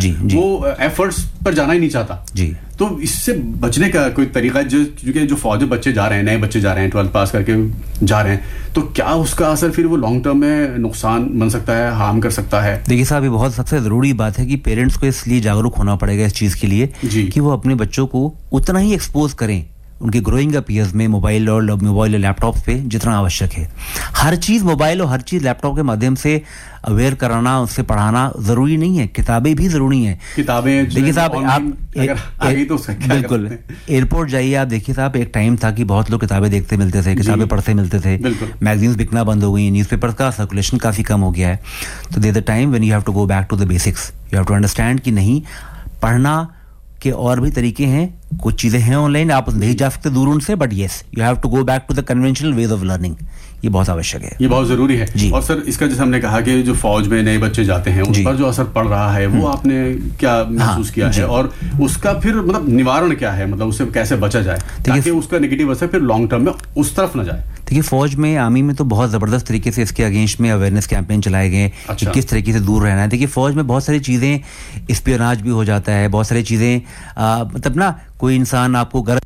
वो एफर्ट्स पर जाना ही नहीं चाहता जी। तो इससे बचने का कोई तरीका है? क्योंकि जो फौजी बच्चे जा रहे हैं, नए बच्चे जा रहे हैं, 12th पास करके जा रहे हैं, तो क्या उसका असर फिर वो लॉन्ग टर्म में नुकसान बन सकता है, हार्म कर सकता है? देखिए साहब, ये बहुत सबसे ज़रूरी बात है कि पेरेंट्स को इसलिए जागरूक होना पड़ेगा इस चीज़ के लिए कि वो अपने बच्चों को उतना ही एक्सपोज करें उनके ग्रोइंग अप ईयर्स में मोबाइल और लैपटॉप पे जितना आवश्यक है। हर चीज़ मोबाइल और हर चीज़ लैपटॉप के माध्यम से अवेयर कराना, उससे पढ़ाना ज़रूरी नहीं है। किताबें भी ज़रूरी हैं। किताबें देखिए साहब, आप बिल्कुल एयरपोर्ट जाइए, आप देखिए साहब, एक टाइम था कि बहुत लोग किताबें देखते मिलते थे, किताबें पढ़ते मिलते थे, मैगजीन्स बिकना बंद हो गई, न्यूज़पेपर का सर्कुलेशन काफ़ी कम हो गया है। तो there the time when you have to go back to the basics, you have to understand कि नहीं, पढ़ना के और भी तरीके हैं, कुछ चीज़ें हैं ऑनलाइन, आप नहीं जा सकते दूर उनसे, but yes you have to go back to the conventional ways of learning. ये बहुत आवश्यक है, ये बहुत जरूरी है जी। और सर, इसका जैसे हमने कहा कि जो फौज में नए बच्चे जाते हैं उस पर जो असर पड़ रहा है, वो आपने क्या महसूस किया है, और उसका फिर मतलब निवारण क्या है, मतलब उससे कैसे बचा जाए ताकि उसका नेगेटिव असर फिर लॉन्ग टर्म में उस तरफ न जाए? देखिए, फौज में, आर्मी में तो बहुत ज़बरदस्त तरीके से इसके अगेंस्ट में अवेयरनेस कैंपेन चलाए गए कि किस तरीके से दूर रहना है। देखिए, फौज में बहुत सारी चीज़ें, स्पियोनाज भी हो जाता है, बहुत सारी चीज़ें, मतलब ना कोई इंसान आपको गलत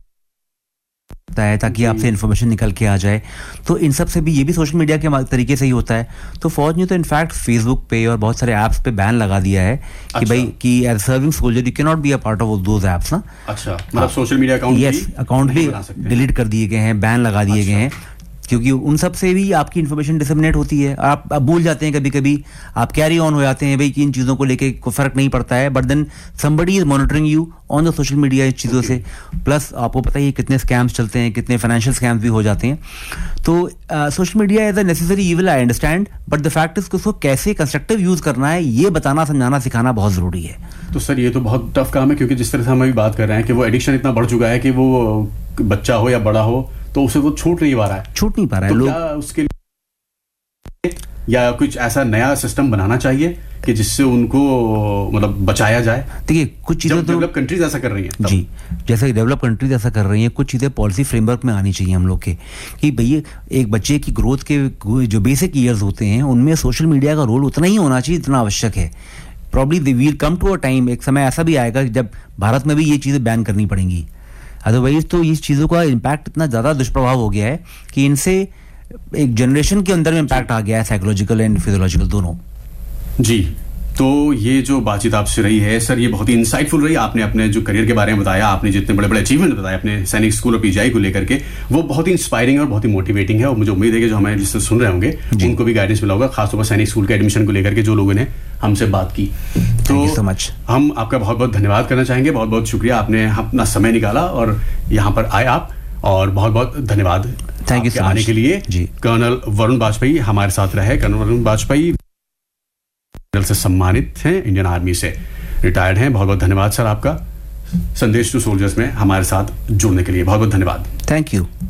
है ताकि आपसे इन्फॉर्मेशन निकल के आ जाए, तो इन सब से भी, ये भी सोशल मीडिया के तरीके से ही होता है। तो फौज ने तो इनफैक्ट फेसबुक पे और बहुत सारे ऐप्स पे बैन लगा दिया है कि भाई कि as serving soldier you can not be a part of those apps ना। अच्छा, मतलब सोशल मीडिया अकाउंट भी डिलीट कर दिए गए हैं, बैन लगा दिए गए हैं, क्योंकि उन सब से भी आपकी इन्फॉर्मेशन डिसमिनेट होती है। आप भूल जाते हैं कभी कभी, आप कैरी ऑन हो जाते हैं भाई कि इन चीज़ों को लेके कोई फर्क नहीं पड़ता है, but then somebody is monitoring you on the social media इस चीज़ों से। प्लस आपको पता ही है कितने स्कैम्स चलते हैं, कितने फाइनेंशियल स्कैम्स भी हो जाते हैं। तो social media as a necessary evil, I understand, but the fact is कि उसको कैसे कंस्ट्रक्टिव यूज़ करना है, ये बताना, समझाना, सिखाना बहुत ज़रूरी है। तो सर, ये तो बहुत टफ काम है, क्योंकि जिस तरह से हम अभी बात कर रहे हैं कि वो एडिक्शन इतना बढ़ चुका है कि वो बच्चा हो या बड़ा हो तो उसे वो छूट नहीं पा रहा है। तो लोग क्या उसके लिए या कुछ ऐसा नया सिस्टम बनाना चाहिए कि जिससे उनको मतलब बचाया जाए? देखिए, कुछ चीज़ें तो डेवलप कंट्रीज ऐसा कर रही हैं जी, जैसे डेवलप कंट्रीज ऐसा कर रही हैं, कुछ चीज़ें पॉलिसी फ्रेमवर्क में आनी चाहिए हम लोग के, कि भैया एक बच्चे की ग्रोथ के जो बेसिक ईयर्स होते हैं उनमें सोशल मीडिया का रोल उतना ही होना चाहिए जितना आवश्यक है। Probably we'll come to a time, एक समय ऐसा भी आएगा जब भारत में भी ये चीज़ें बैन करनी पड़ेंगी। अदरवाइज तो इस चीज़ों का इम्पैक्ट इतना ज़्यादा दुष्प्रभाव हो गया है कि इनसे एक जनरेशन के अंदर में इम्पैक्ट आ गया है, साइकोलॉजिकल एंड फिजियोलॉजिकल दोनों। जी, तो ये जो बातचीत आपसे रही है सर, ये बहुत ही इंसाइटफुल रही। आपने अपने जो करियर के बारे में बताया, आपने जितने बड़े बड़े अचीवमेंट बताए अपने सैनिक स्कूल और पीजीआई को लेकर के, वो बहुत ही इंस्पायरिंग और बहुत ही मोटिवेटिंग है। और मुझे उम्मीद है कि जो हमें जिससे सुन रहे होंगे उनको भी गाइडेंस मिला होगा, खासतौर पर सैनिक स्कूल के एडमिशन को लेकर के जो लोगों ने हमसे बात की। तो so much. हम आपका बहुत बहुत धन्यवाद करना चाहेंगे। बहुत बहुत शुक्रिया, आपने अपना समय निकाला और यहाँ पर आए आप, और बहुत बहुत धन्यवाद थैंक यू आने के लिए। कर्नल वरुण वाजपेयी हमारे साथ रहे। कर्नल वरुण वाजपेयी से सम्मानित हैं, इंडियन आर्मी से रिटायर्ड हैं। बहुत बहुत धन्यवाद सर आपका संदेश टू सोल्जर्स में हमारे साथ जुड़ने के लिए। बहुत बहुत धन्यवाद। Thank you.